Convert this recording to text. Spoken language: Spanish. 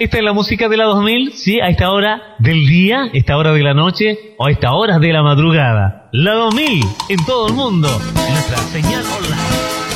Esta es la música de la 2000, sí, a esta hora del día, esta hora de la noche o a esta hora de la madrugada. La 2000 en todo el mundo, en nuestra señal online.